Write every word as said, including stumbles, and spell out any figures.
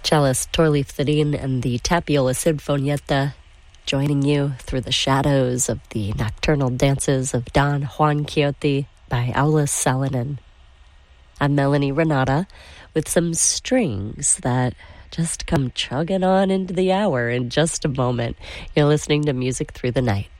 Cellist Torleif Thedin and the Tapiola Sinfonietta joining you through the shadows of the nocturnal dances of Don Juan Quixote by Aulis Salonen. I'm Melanie Renata with some strings that just come chugging on into the hour in just a moment. You're listening to Music Through the Night.